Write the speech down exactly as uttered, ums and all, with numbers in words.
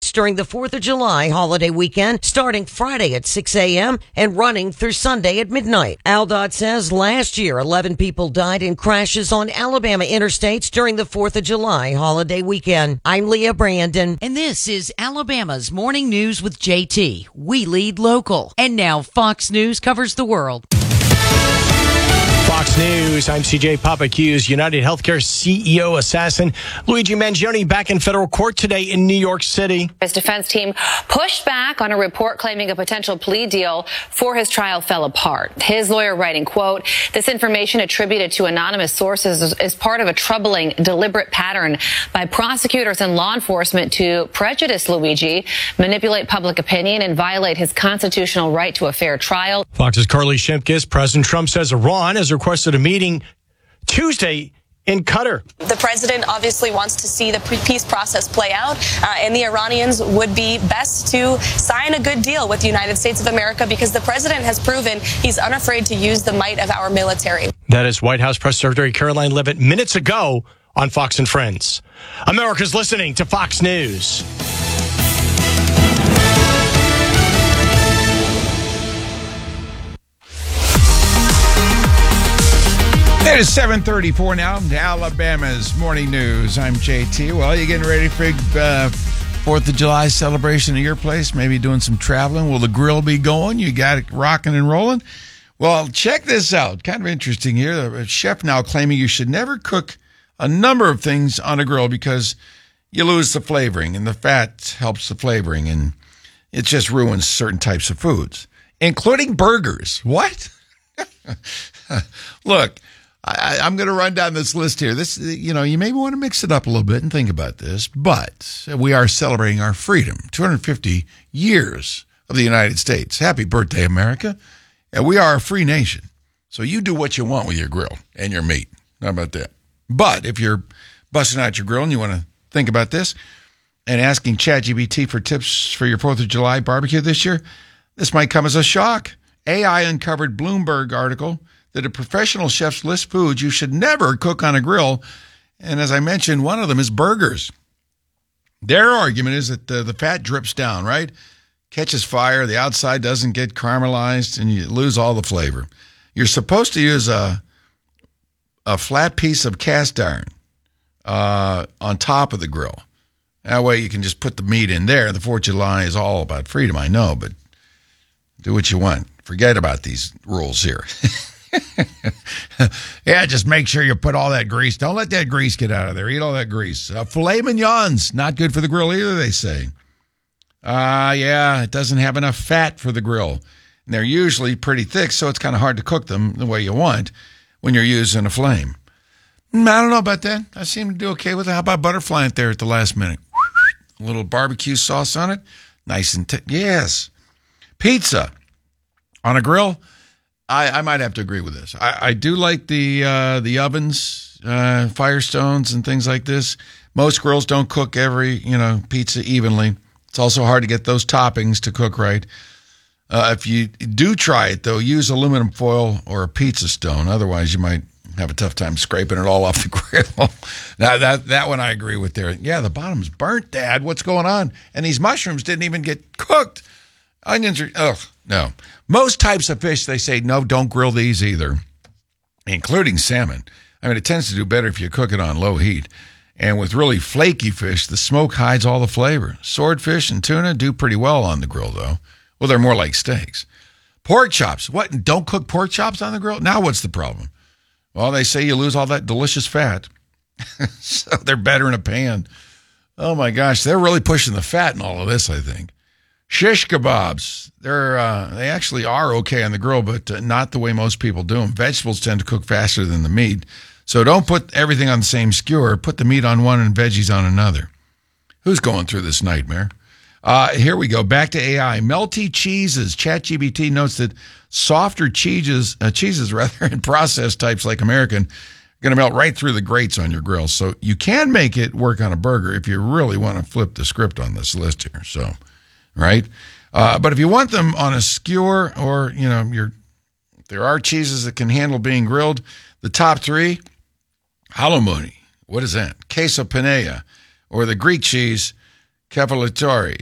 States during the fourth of July holiday weekend, starting Friday at six a.m. and running through Sunday at midnight. A L D O T says last year, eleven people died in crashes on Alabama interstates during the fourth of July holiday weekend. I'm Leah Brandon. And this is Alabama's Morning News with J T. We lead local. And now Fox News covers the world. Fox News, I'm C J Papacu's United Healthcare C E O assassin Luigi Mangione back in federal court today in New York City. His defense team pushed back on a report claiming a potential plea deal for his trial fell apart. His lawyer writing, quote, this information attributed to anonymous sources is, is part of a troubling, deliberate pattern by prosecutors and law enforcement to prejudice Luigi, manipulate public opinion, and violate his constitutional right to a fair trial. Fox's Carly Shimkus. President Trump says Iran has requested a meeting Tuesday in Qatar. The president obviously wants to see the peace process play out, uh, and the Iranians would be best to sign a good deal with the United States of America because the president has proven he's unafraid to use the might of our military. That is White House Press Secretary Caroline Leavitt minutes ago on Fox and Friends. America's listening to Fox News. It is seven thirty-four now, Alabama's Morning News. I'm J T. Well, you getting ready for uh, fourth of July celebration at your place? Maybe doing some traveling? Will the grill be going? You got it rocking and rolling? Well, check this out. Kind of interesting here. A chef now claiming you should never cook a number of things on a grill because you lose the flavoring, and the fat helps the flavoring, and it just ruins certain types of foods, including burgers. What? Look, I, I'm going to run down this list here. This, you know, you may want to mix it up a little bit and think about this, but we are celebrating our freedom, two hundred fifty years of the United States. Happy birthday, America. And we are a free nation. So you do what you want with your grill and your meat. How about that? But if you're busting out your grill and you want to think about this and asking ChatGPT for tips for your fourth of July barbecue this year, this might come as a shock. A I uncovered Bloomberg article that a professional chefs list foods you should never cook on a grill. And as I mentioned, one of them is burgers. Their argument is that the, the fat drips down, right? Catches fire, the outside doesn't get caramelized, and you lose all the flavor. You're supposed to use a, a flat piece of cast iron uh, on top of the grill. That way you can just put the meat in there. The fourth of July is all about freedom, I know, but do what you want. Forget about these rules here. Yeah, just make sure you put all that grease. Don't let that grease get out of there. Eat all that grease. Uh, filet mignons, not good for the grill either, they say. Uh, yeah, it doesn't have enough fat for the grill. And they're usually pretty thick, so it's kind of hard to cook them the way you want when you're using a flame. Mm, I don't know about that. I seem to do okay with it. How about butterfly it there at the last minute? A little barbecue sauce on it. Nice and t- yes. Pizza on a grill. I, I might have to agree with this. I, I do like the uh, the ovens, uh, Firestones, and things like this. Most grills don't cook every you know pizza evenly. It's also hard to get those toppings to cook right. Uh, if you do try it, though, use aluminum foil or a pizza stone. Otherwise, you might have a tough time scraping it all off the grill. Now, that that one I agree with there. Yeah, the bottom's burnt, Dad. What's going on? And these mushrooms didn't even get cooked. Onions are, ugh, no. Most types of fish, they say, no, don't grill these either, including salmon. I mean, it tends to do better if you cook it on low heat. And with really flaky fish, the smoke hides all the flavor. Swordfish and tuna do pretty well on the grill, though. Well, they're more like steaks. Pork chops. What? Don't cook pork chops on the grill? Now what's the problem? Well, they say you lose all that delicious fat. So they're better in a pan. Oh, my gosh. They're really pushing the fat in all of this, I think. Shish kebabs. They're uh, they actually are okay on the grill, but uh, not the way most people do them. Vegetables tend to cook faster than the meat. So don't put everything on the same skewer. Put the meat on one and veggies on another. Who's going through this nightmare? Uh, here we go. Back to A I. Melty cheeses. ChatGPT notes that softer cheeses, uh, cheeses rather, and processed types like American are going to melt right through the grates on your grill. So you can make it work on a burger if you really want to flip the script on this list here. So, right? Uh, but if you want them on a skewer or, you know, your, there are cheeses that can handle being grilled. The top three, halloumi. What is that? Queso panella. Or the Greek cheese, cavalitori.